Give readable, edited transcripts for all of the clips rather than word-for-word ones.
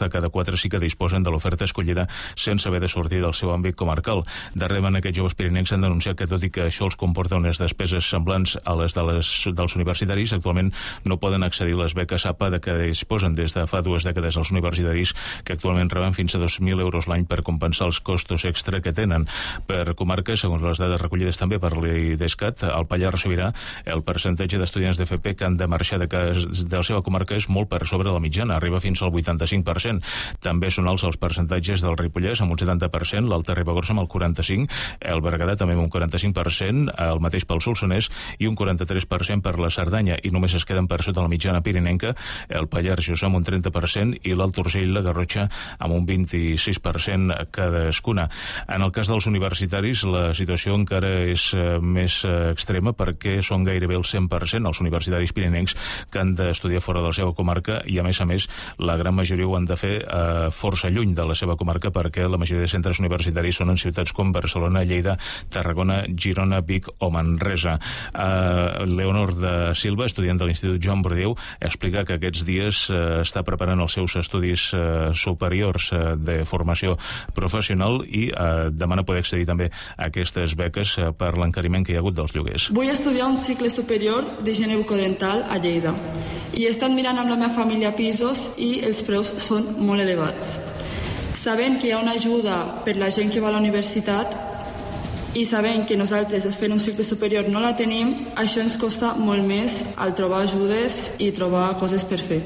de cada 4 sí que disposen de l'oferta escollida sense haver de sortir del seu àmbit comarcal. Darrerament, aquests joves pirinencs han denunciat que, tot i que això els comporta unes despeses semblants a les dels universitaris, actualment no poden accedir a les beques APA de què disposen des de fa 2 dècades els universitaris, que actualment reben fins a 2.000 euros l'any per compensar els costos extra que tenen. Per comarques, segons les dades recollides també per l'IDESCAT, al Pallars Sobirà, el percentatge d'estudiants d'FP que han de marxar de la seva comarca és molt per sobre la mitjana, arriba fins al 85%. També són alts els percentatges del Ripollès, amb un 70%, l'Alta Ribagorça amb el 45%, el Berguedà també amb un 45%, el mateix pel Solsonès, i un 43% per la Cerdanya, i només es queden per sota la mitjana pirinenca el Pallars Jussà amb un 30% i l'Alt Urgell i la Garrotxa amb un 26% cadascuna. En el cas dels universitaris, la situació encara és més extrema, perquè són gairebé el 100% els universitaris pirinencs que han d'estudiar fora de la seva comarca, i a més, la gran majoria ho han de fer força lluny de la seva comarca, perquè la majoria de centres universitaris són en ciutats com Barcelona, Lleida, Tarragona, Girona, Vic o Manresa. Leonor de Silva, estudiant de l'Institut Joan Bordeu, explica que aquests dies està preparant els seus estudis superiors de formació professional i demana poder accedir també a aquestes beques per l'encariment que hi ha hagut dels lloguers. Vull estudiar un cicle superior d'higiene bucodental a Lleida i he estat mirant amb la meva família pisos i els preus són molt elevats. Sabent que hi ha una ajuda per la gent que va a la universitat i sabent que nosaltres fent un cicle superior no la tenim, això ens costa molt més al trobar ajudes i trobar coses per fer.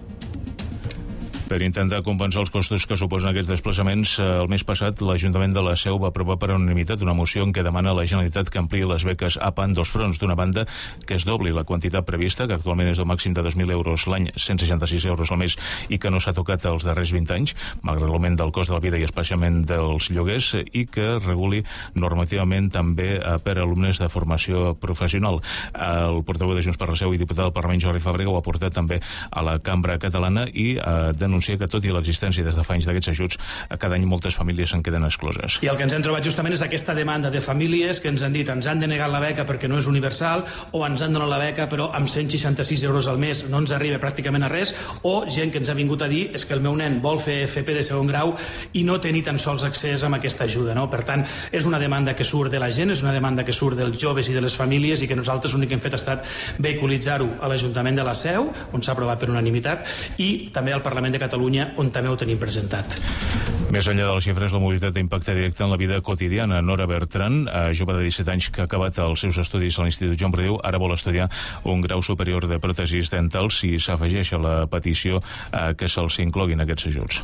Per intentar compensar els costos que suposen aquests desplaçaments, el mes passat l'Ajuntament de la Seu va aprovar per unanimitat una moció en què demana a la Generalitat que ampliï les beques APA en dos fronts. D'una banda, que es dobli la quantitat prevista, que actualment és del màxim de 2.000 euros l'any, 166 euros al mes, i que no s'ha tocat els darrers 20 anys, malgrat l'augment del cost de la vida i especialment dels lloguers, i que reguli normativament també per alumnes de formació professional. El portaveu de Junts per la Seu i diputat del Parlament, Jordi Fàbrega, ho ha portat també a la Cambra Catalana i denuncia que, tot i l'existència des de fa anys d'aquests ajuts, cada any moltes famílies se'n queden excloses. I el que ens hem trobat justament és aquesta demanda de famílies que ens han dit ens han denegat la beca perquè no és universal, o ens han donat la beca però amb 166 euros al mes no ens arriba pràcticament a res, o gent que ens ha vingut a dir és que el meu nen vol fer FP de segon grau i no té ni tan sols accés a aquesta ajuda, no? Per tant, és una demanda que surt de la gent, és una demanda que surt dels joves i de les famílies, i que nosaltres l'únic que hem fet ha estat vehiculitzar-ho a l'Ajuntament de la Seu, on s'ha aprovat per unanimitat, i també al Parlament de Catalunya, on també ho tenim presentat. Més enllà de les xifres, la mobilitat impacta directe en la vida quotidiana. Nora Bertran, jove de 17 anys que ha acabat els seus estudis a l'Institut Joan Bordeu, ara vol estudiar un grau superior de pròtesis dentals i s'afegeix a la petició que se'ls incloguin aquests ajuts.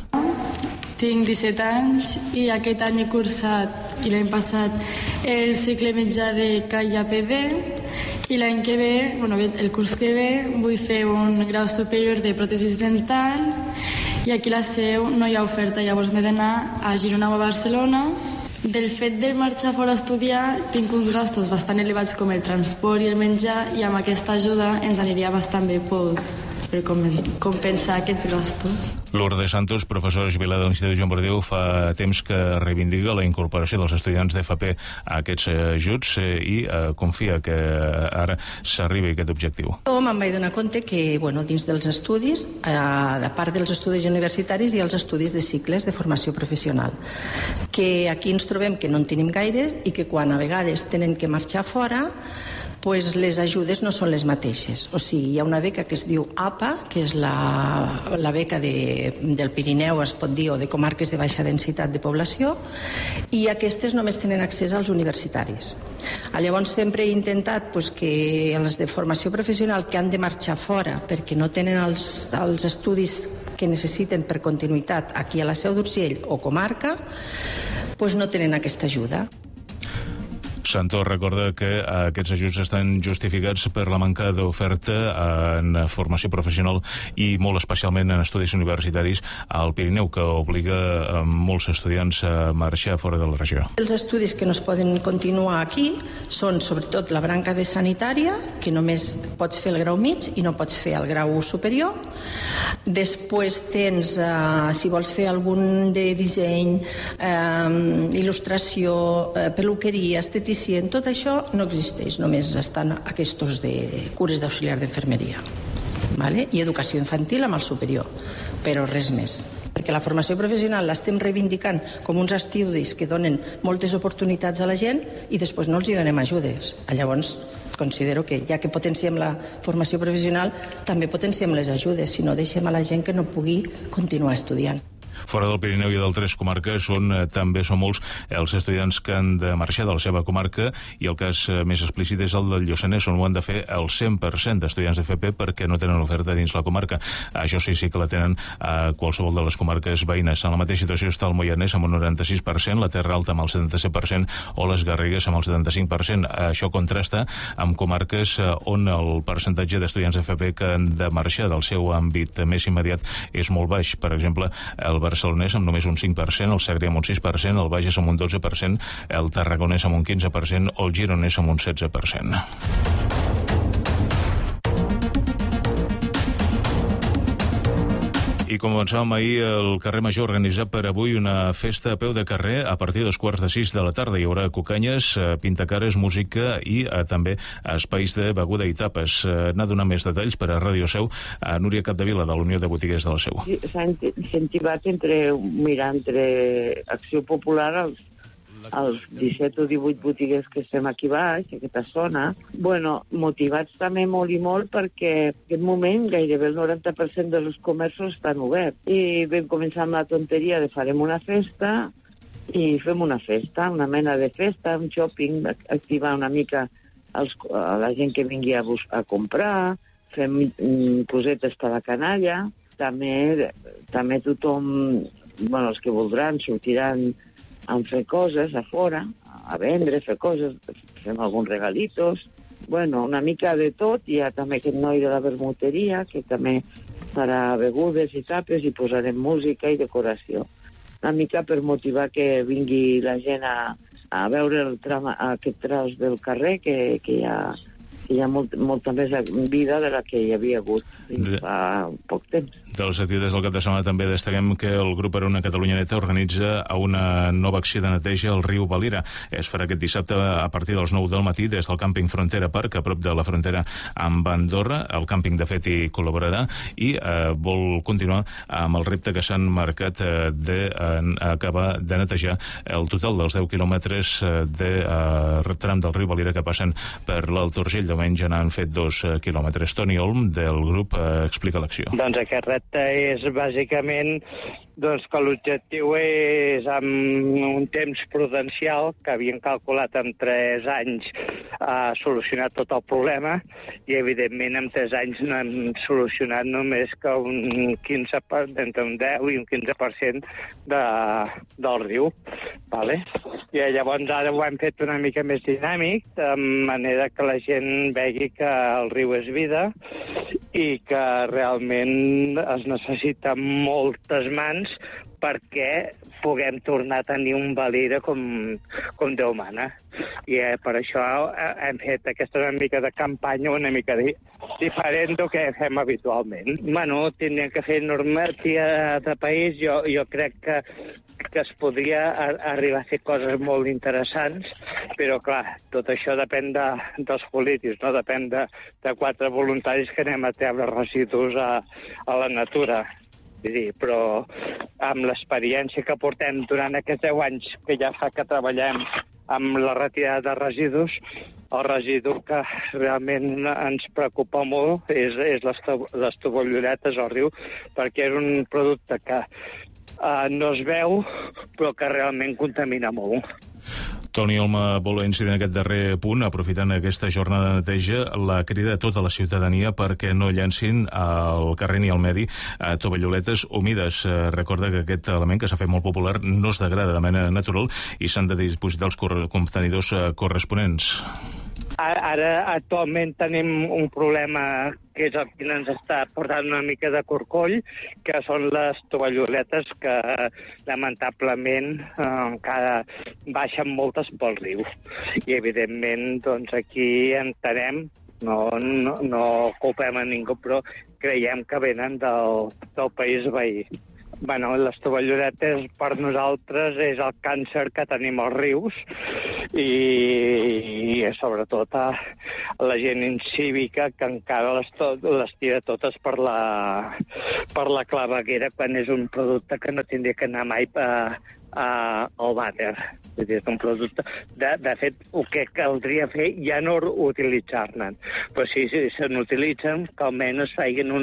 Tinc 17 anys i aquest any he cursat, i l'any passat, el cicle mitjà de KIAPD, i l'any que ve, el curs que ve, vull fer un grau superior de pròtesis dental, i aquí a la Seu no hi ha oferta, llavors m'he d'anar a Girona o a Barcelona. Del fet de marxar fora a estudiar tinc uns gastos bastant elevats com el transport i el menjar, i amb aquesta ajuda ens aniria bastant bé per compensar aquests gastos. Lourdes Santos, professora jubilada de l'Institut Joan Bordeu, fa temps que reivindica la incorporació dels estudiants d'FP a aquests ajuts i confia que ara s'arribi a aquest objectiu. Me'n vaig donar compte que dins dels estudis, a part dels estudis universitaris, hi ha els estudis de cicles de formació professional, que aquí ens trobem que no en tenim gaires i que quan a vegades tenen que marxar fora, les ajudes no són les mateixes. O sigui, hi ha una beca que es diu APA, que és la beca del Pirineu, es pot dir, o de comarques de baixa densitat de població, i aquestes només tenen accés als universitaris. Llavors sempre he intentat que els de formació professional que han de marxar fora perquè no tenen els estudis que necessiten per continuïtat aquí a la Seu d'Urgell o comarca, no tenen aquesta ajuda. Santó recorda que aquests ajuts estan justificats per la manca d'oferta en formació professional i molt especialment en estudis universitaris al Pirineu, que obliga molts estudiants a marxar fora de la regió. Els estudis que no es poden continuar aquí són sobretot la branca de sanitària, que només pots fer el grau mig i no pots fer el grau superior. Després tens, si vols fer algun de disseny, il·lustració, peluqueria, esteticisme, tot això no existeix, només estan aquests de cures d'auxiliar d'infermeria, i educació infantil amb el superior, però res més. perquè la formació professional l'estem reivindicant com uns estudis que donen moltes oportunitats a la gent i després no els hi donem ajudes. Llavors, considero que ja que potenciem la formació professional, també potenciem les ajudes, si no deixem a la gent que no pugui continuar estudiant. Fora del Pirineu i d'altres comarques també són molts els estudiants que han de marxar de la seva comarca, i el cas més explícit és el del Lluçanès, on ho han de fer el 100% d'estudiants d'FP perquè no tenen oferta dins la comarca. Això sí que la tenen a qualsevol de les comarques veïnes. En la mateixa situació està el Moianès amb un 96%, la Terra Alta amb el 77% o les Garrigues amb el 75%. Això contrasta amb comarques on el percentatge d'estudiants d'FP que han de marxar del seu àmbit més immediat és molt baix. Per exemple, el Barcelonès amb només un 5%, el Segrià amb un 6%, el Bages amb un 12%, el Tarragonès amb un 15% o el Gironès amb un 16%. I com començàvem ahir, el carrer Major organitzat per avui una festa a peu de carrer a partir dels 5:15 de la tarda. Hi haurà cucanyes, pintacares, música i també espais de beguda i tapes. N'ha donat més detalls per a Ràdio Seu a Núria Capdevila, de la Unió de Botiguers de la Seu. S'ha incentivat entre Acció Popular els 17 o 18 botiguers que estem aquí baix, a aquesta zona, motivats també molt i molt perquè en aquest moment gairebé el 90% dels comerços estan oberts. I vam començar amb la tonteria de farem una festa i fem una festa, una mena de festa, un shopping, activar una mica a la gent que vingui a comprar, fem cosetes per a la canalla, també tothom, els que voldran, sortiran a fer coses a fora, a vendre, fer coses, fem alguns regalitos, una mica de tot. Hi ha també aquest noi de la vermuteria, que també farà begudes i tapes i posarem música i decoració. Una mica per motivar que vingui la gent a veure aquest tros del carrer, que hi ha molta més vida de la que hi havia hagut fins fa poc temps. De les activitats del cap de setmana també destaquem que el grup Per una Catalunya Neta organitza una nova acció de neteja al riu Valira. Es farà aquest dissabte a partir dels 9 del matí des del càmping Frontera Park, a prop de la frontera amb Andorra. El càmping, de fet, hi col·laborarà i vol continuar amb el repte que s'han marcat d'acabar de netejar el total dels 10 quilòmetres de tram del riu Valira que passen per l'Alt Urgell. Diumenge n'han fet 2 quilòmetres. Toni Olm, del grup, explica l'acció. Doncs aquest repte és bàsicament que l'objectiu és amb un temps prudencial que havien calculat en 3 anys solucionar tot el problema, i evidentment en 3 anys no hem solucionat només que un 15%, entre un 10 i un 15% del riu. Vale? I llavors ara ho hem fet una mica més dinàmic, de manera que la gent vegi que el riu és vida i que realment es necessiten moltes mans perquè puguem tornar a tenir un Valira com Déu mana. I per això hem fet aquesta una mica de campanya una mica diferent del que fem habitualment. Tindríem que fer normativa de país. Jo crec que es podria arribar a fer coses molt interessants, però clar, tot això depèn dels polítics, no depèn de 4 voluntaris que anem a treure residus a la natura. Però amb l'experiència que portem durant aquests 10 anys, que ja fa que treballem amb la retirada de residus, el residu que realment ens preocupa molt és les tovalloletes al riu, perquè és un producte que no es veu, però que realment contamina molt. Toni Olma vol incidir en aquest darrer punt, aprofitant aquesta jornada de neteja, la crida a tota la ciutadania perquè no llancin al carrer ni al medi tovalloletes humides. Recorda que aquest element, que s'ha fet molt popular, no es degrada de manera natural i s'han de dipositar els contenidors corresponents. Ara actualment tenim un problema que és el que ens està portant una mica de corcoll, que són les tovalloletes que lamentablement encara baixen moltes pel riu. I evidentment aquí entenem, no culpem a ningú, però creiem que venen del país veí. Les tovalloletes per nosaltres és el càncer que tenim als rius i sobretot a la gent incívica que encara les tira totes per la claveguera quan és un producte que no tindria que anar mai al vàter. És un producte... De fet, el que caldria fer ja no utilitzar-ne. Però si se n'utilitzen, que almenys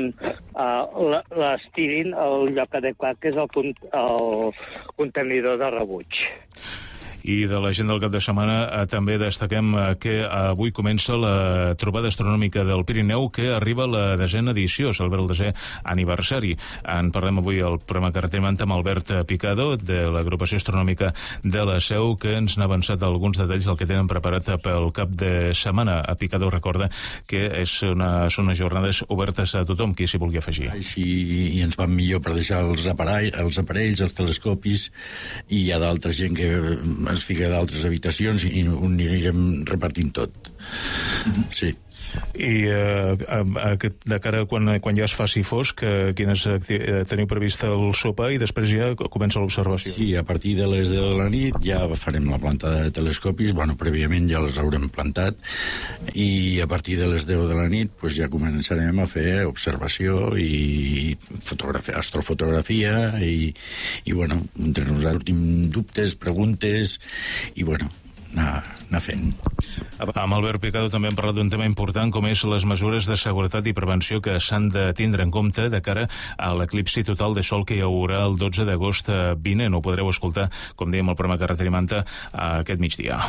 les tirin al lloc adequat, que és el contenidor de rebuig. I de l'agenda del cap de setmana també destaquem que avui comença la trobada astronòmica del Pirineu, que arriba a la 10a edició, celebra el 10è aniversari. En parlem avui al programa Carretera Manta amb Albert Picado, de l'agrupació astronòmica de la Seu, que ens n'ha avançat alguns detalls del que tenen preparat pel cap de setmana. A Picado recorda que són unes jornades obertes a tothom, qui s'hi vulgui afegir. I ens van millor per deixar els aparells, els telescopis, i hi ha d'altra gent que es fica d'altres habitacions i ho anirem repartint tot. Sí. I de cara quan ja es faci fosc, teniu previst el sopar i després ja comença l'observació? Sí, a partir de les 10 de la nit ja farem la planta de telescopis, prèviament ja les haurem plantat, i a partir de les 10 de la nit ja començarem a fer observació i astrofotografia i entre nosaltres tenim dubtes, preguntes i anar fent. Amb Albert Picado també hem parlat d'un tema important com és les mesures de seguretat i prevenció que s'han de tindre en compte de cara a l'eclipsi total de sol que hi haurà el 12 d'agost vinent. Ho podreu escoltar, com dèiem, al programa Carretera Manta aquest migdia.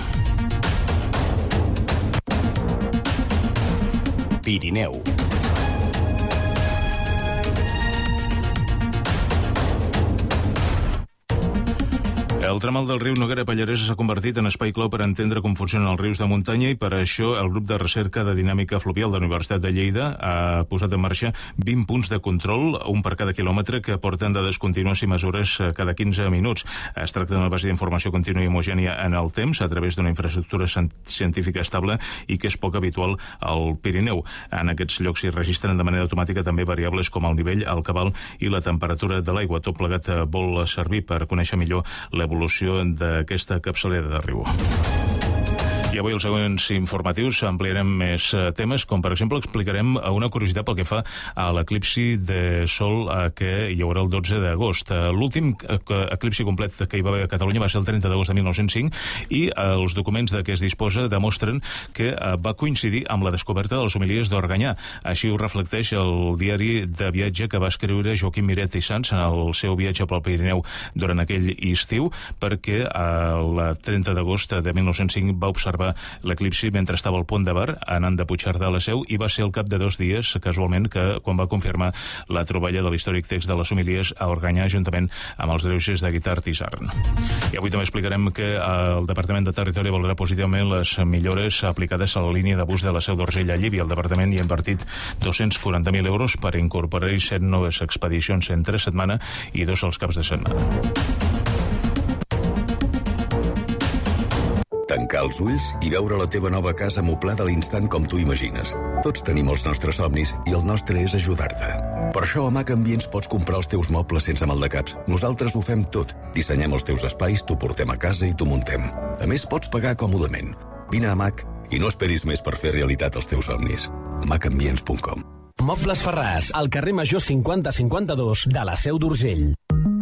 Pirineu. El tram del riu Noguera-Pallaresa s'ha convertit en espai clau per entendre com funcionen els rius de muntanya i per això el grup de recerca de dinàmica fluvial de la Universitat de Lleida ha posat en marxa 20 punts de control, un per cada quilòmetre, que porten dades contínues i mesures cada 15 minuts. Es tracta d'una base d'informació contínua i homogènia en el temps a través d'una infraestructura científica estable i que és poc habitual al Pirineu. En aquests llocs s'hi registren de manera automàtica també variables com el nivell, el cabal i la temperatura de l'aigua. Tot plegat vol servir per conèixer millor l'evolució d'aquesta capçalera de riu. I avui els següents informatius ampliarem més temes, com per exemple explicarem una curiositat pel que fa a l'eclipsi de sol que hi haurà el 12 d'agost. L'últim eclipsi complet que hi va haver a Catalunya va ser el 30 d'agost de 1905 i els documents de què es disposa demostren que va coincidir amb la descoberta de les homilies d'Organyà. Així ho reflecteix el diari de viatge que va escriure Joaquim Miret i Sans en el seu viatge pel Pirineu durant aquell estiu, perquè el 30 d'agost de 1905 va observar l'eclipsi mentre estava al pont de Bar, anant de Puigcerdà a la Seu, i va ser al cap de 2 dies, casualment, quan va confirmar la troballa de l'històric text de les homilies a Organyà, juntament amb els greuges de Guitart i Sarn. I avui també explicarem que el Departament de Territori valorarà positivament les millores aplicades a la línia de bus de la Seu d'Urgell a Llívia. El Departament hi ha invertit 240.000 euros per incorporar-hi 7 noves expedicions entre setmana i 2 als caps de setmana. Tancar els ulls i veure la teva nova casa amoblada a l'instant com tu imagines. Tots tenim els nostres somnis i el nostre és ajudar-te. Per això a Mac Ambients pots comprar els teus mobles sense maldecaps. Nosaltres ho fem tot. Dissenyem els teus espais, t'ho portem a casa i t'ho muntem. A més, pots pagar còmodament. Vine a Mac i no esperis més per fer realitat els teus somnis. macambients.com. Mobles Ferràs, al carrer Major 5052 de la Seu d'Urgell.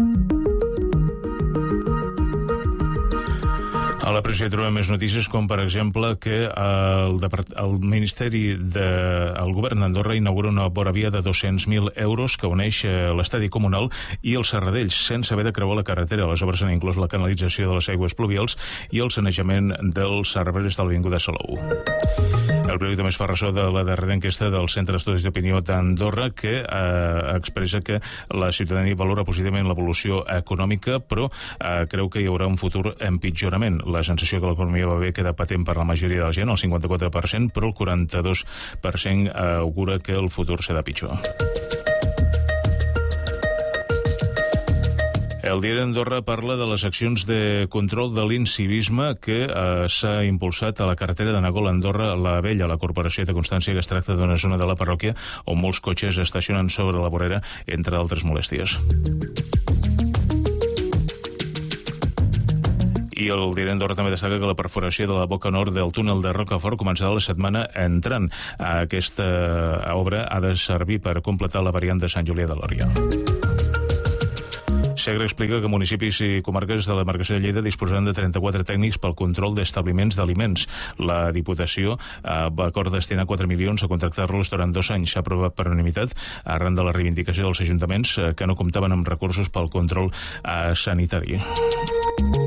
A la premsa hi trobem més notícies, com per exemple que el Ministeri del Govern d'Andorra inaugura una vora via de 200.000 euros que uneix l'estadi comunal i els Serradells, sense haver de creuar la carretera. Les obres han inclòs la canalització de les aigües pluvials i el sanejament dels arbres de l'Avinguda Salou. El periòdic també es fa ressò de la darrera enquesta del Centre d'Estudis d'Opinió d'Andorra, que expressa que la ciutadania valora positivament l'evolució econòmica, però creu que hi haurà un futur empitjorament. La sensació que l'economia va bé queda patent per la majoria de la gent, el 54%, però el 42% augura que el futur serà pitjor. El diari d'Andorra parla de les accions de control de l'incivisme que s'ha impulsat a la carretera de Nagol, Andorra, la Vella. La corporació té constància que es tracta d'una zona de la parròquia on molts cotxes estacionen sobre la vorera, entre altres molèsties. I el diari Andorra també destaca que la perforació de la boca nord del túnel de Rocafort començarà la setmana entrant. Aquesta obra ha de servir per completar la variant de Sant Julià de Lòria. Segre explica que municipis i comarques de la demarcació de Lleida disposaran de 34 tècnics pel control d'establiments d'aliments. La Diputació acorda destinar 4 milions a contractar-los durant 2 anys. S'ha aprovat per unanimitat arran de la reivindicació dels ajuntaments que no comptaven amb recursos pel control sanitari.